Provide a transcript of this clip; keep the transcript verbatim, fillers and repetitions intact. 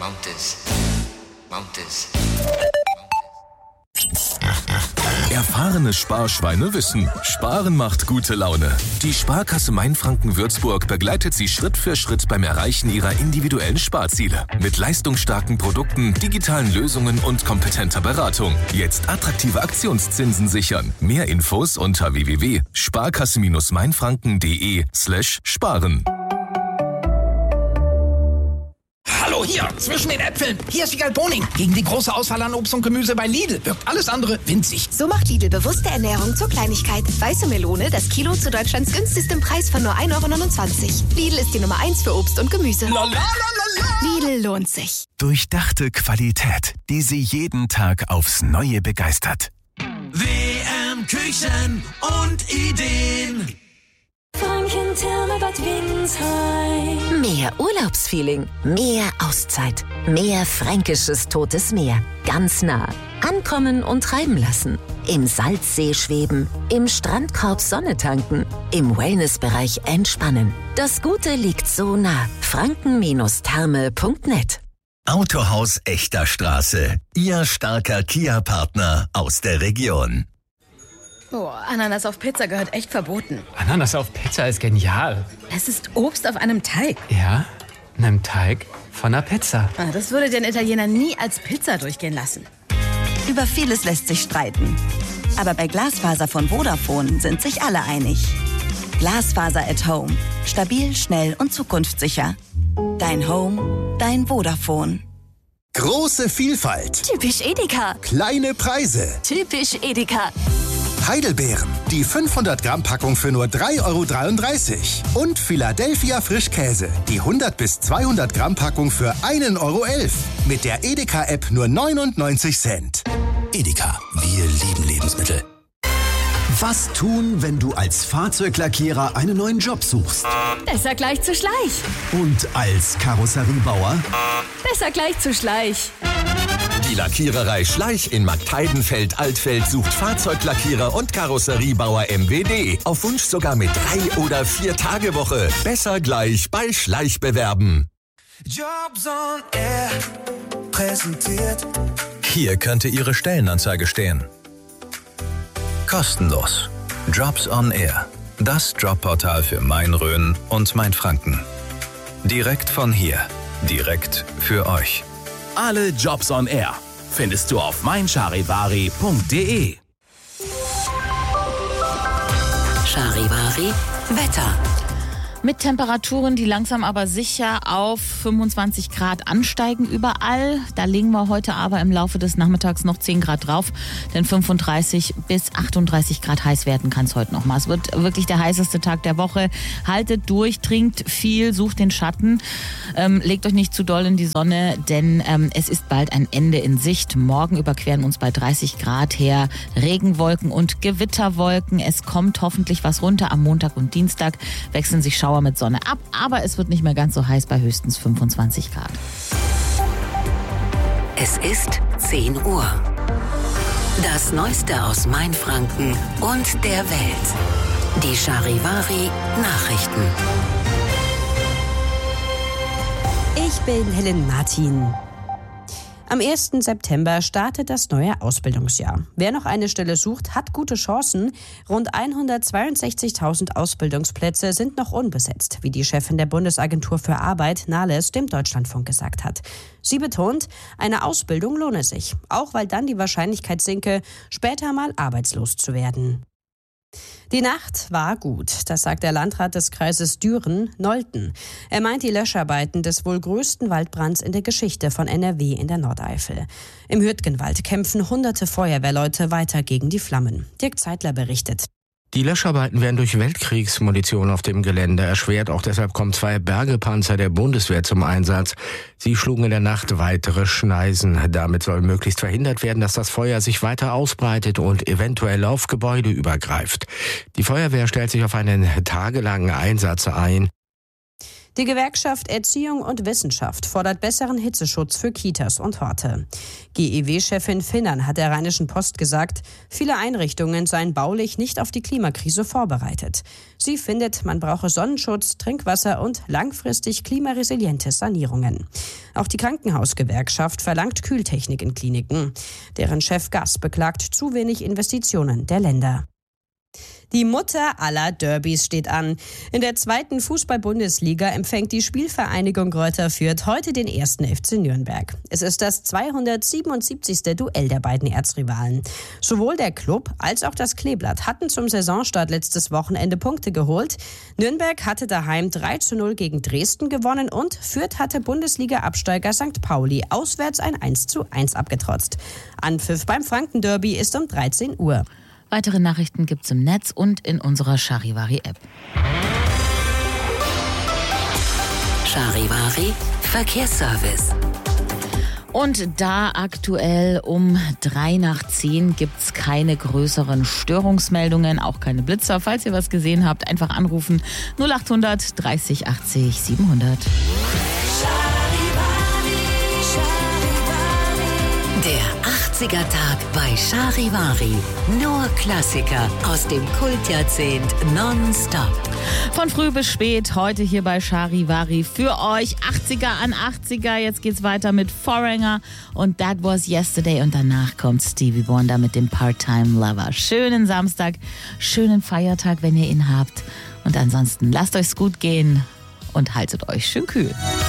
Mount this. Mount this. Erfahrene Sparschweine wissen, Sparen macht gute Laune. Die Sparkasse Mainfranken-Würzburg begleitet Sie Schritt für Schritt beim Erreichen Ihrer individuellen Sparziele. Mit leistungsstarken Produkten, digitalen Lösungen und kompetenter Beratung. Jetzt attraktive Aktionszinsen sichern. Mehr Infos unter w w w punkt sparkasse mainfranken punkt de slash sparen. Hallo, hier, zwischen den Äpfeln. Hier ist Wiegald Boning. Gegen die große Auswahl an Obst und Gemüse bei Lidl wirkt alles andere winzig. So macht Lidl bewusste Ernährung zur Kleinigkeit. Weiße Melone, das Kilo zu Deutschlands günstigstem Preis von nur ein Euro neunundzwanzig. Lidl ist die Nummer eins für Obst und Gemüse. La, la, la, la, la. Lidl lohnt sich. Durchdachte Qualität, die Sie jeden Tag aufs Neue begeistert. W M Küchen und Ideen. Franken-Therme Bad Windsheim. Mehr Urlaubsfeeling, mehr Auszeit, mehr fränkisches Totes Meer. Ganz nah. Ankommen und treiben lassen. Im Salzsee schweben, im Strandkorb Sonne tanken, im Wellnessbereich entspannen. Das Gute liegt so nah. franken Therme punkt net. Autohaus Echter Straße. Ihr starker Kia-Partner aus der Region. Oh, Ananas auf Pizza gehört echt verboten. Ananas auf Pizza ist genial. Es ist Obst auf einem Teig. Ja, einem Teig von einer Pizza. Ah, das würde den Italiener nie als Pizza durchgehen lassen. Über vieles lässt sich streiten. Aber bei Glasfaser von Vodafone sind sich alle einig. Glasfaser at Home. Stabil, schnell und zukunftssicher. Dein Home, dein Vodafone. Große Vielfalt. Typisch Edeka. Kleine Preise. Typisch Edeka. Heidelbeeren, die fünfhundert Gramm Packung für nur drei Euro dreiunddreißig. Und Philadelphia Frischkäse, die hundert bis zweihundert Gramm Packung für ein Euro elf. Mit der Edeka-App nur neunundneunzig Cent. Edeka, wir lieben Lebensmittel. Was tun, wenn du als Fahrzeuglackierer einen neuen Job suchst? Besser gleich zu Schleich. Und als Karosseriebauer? Besser gleich zu Schleich. Die Lackiererei Schleich in Marktheidenfeld-Altfeld sucht Fahrzeuglackierer und Karosseriebauer M W D. Auf Wunsch sogar mit drei- oder vier-Tage-Woche. Besser gleich bei Schleich bewerben. Jobs on Air präsentiert. Hier könnte Ihre Stellenanzeige stehen. Kostenlos. Jobs on Air. Das Jobportal für Main-Rhön und Mainfranken. Direkt von hier. Direkt für euch. Alle Jobs on Air findest du auf meincharivari punkt de. Charivari Wetter. Mit Temperaturen, die langsam aber sicher auf fünfundzwanzig Grad ansteigen überall. Da legen wir heute aber im Laufe des Nachmittags noch zehn Grad drauf. Denn fünfunddreißig bis achtunddreißig Grad heiß werden kann es heute noch mal. Es wird wirklich der heißeste Tag der Woche. Haltet durch, trinkt viel, sucht den Schatten. Ähm, legt euch nicht zu doll in die Sonne, denn ähm, es ist bald ein Ende in Sicht. Morgen überqueren uns bei dreißig Grad her Regenwolken und Gewitterwolken. Es kommt hoffentlich was runter. Am Montag und Dienstag wechseln sich Schauer mit Sonne ab, aber es wird nicht mehr ganz so heiß bei höchstens fünfundzwanzig Grad. Es ist zehn Uhr. Das Neueste aus Mainfranken und der Welt. Die Charivari Nachrichten. Ich bin Helen Martin. Am ersten September startet das neue Ausbildungsjahr. Wer noch eine Stelle sucht, hat gute Chancen. Rund hundertzweiundsechzigtausend Ausbildungsplätze sind noch unbesetzt, wie die Chefin der Bundesagentur für Arbeit, Nahles, dem Deutschlandfunk gesagt hat. Sie betont, eine Ausbildung lohne sich, auch weil dann die Wahrscheinlichkeit sinke, später mal arbeitslos zu werden. Die Nacht war gut, das sagt der Landrat des Kreises Düren, Nolten. Er meint die Löscharbeiten des wohl größten Waldbrands in der Geschichte von N R W in der Nordeifel. Im Hürtgenwald kämpfen hunderte Feuerwehrleute weiter gegen die Flammen. Dirk Zeitler berichtet. Die Löscharbeiten werden durch Weltkriegsmunition auf dem Gelände erschwert. Auch deshalb kommen zwei Bergepanzer der Bundeswehr zum Einsatz. Sie schlugen in der Nacht weitere Schneisen. Damit soll möglichst verhindert werden, dass das Feuer sich weiter ausbreitet und eventuell auf Gebäude übergreift. Die Feuerwehr stellt sich auf einen tagelangen Einsatz ein. Die Gewerkschaft Erziehung und Wissenschaft fordert besseren Hitzeschutz für Kitas und Horte. G E W-Chefin Finnern hat der Rheinischen Post gesagt, viele Einrichtungen seien baulich nicht auf die Klimakrise vorbereitet. Sie findet, man brauche Sonnenschutz, Trinkwasser und langfristig klimaresiliente Sanierungen. Auch die Krankenhausgewerkschaft verlangt Kühltechnik in Kliniken. Deren Chef Gass beklagt zu wenig Investitionen der Länder. Die Mutter aller Derbys steht an. In der zweiten Fußball-Bundesliga empfängt die Spielvereinigung Greuther Fürth heute den ersten F C Nürnberg. Es ist das zweihundertsiebenundsiebzigste Duell der beiden Erzrivalen. Sowohl der Club als auch das Kleeblatt hatten zum Saisonstart letztes Wochenende Punkte geholt. Nürnberg hatte daheim drei zu null gegen Dresden gewonnen und Fürth hatte Bundesliga-Absteiger Sankt Pauli auswärts ein eins zu eins abgetrotzt. Anpfiff beim Franken-Derby ist um dreizehn Uhr. Weitere Nachrichten gibt's im Netz und in unserer Charivari-App. Charivari Verkehrsservice. Und da aktuell um drei nach zehn gibt's keine größeren Störungsmeldungen, auch keine Blitzer. Falls ihr was gesehen habt, einfach anrufen null acht hundert dreißig achtzig siebenhundert. Der achtziger-Tag bei Charivari. Nur Klassiker aus dem Kultjahrzehnt nonstop. Von früh bis spät, heute hier bei Charivari für euch. achtziger an achtziger. Jetzt geht's weiter mit Foreigner und That Was Yesterday. Und danach kommt Stevie Wonder mit dem Part-Time Lover. Schönen Samstag, schönen Feiertag, wenn ihr ihn habt. Und ansonsten lasst euch's gut gehen und haltet euch schön kühl.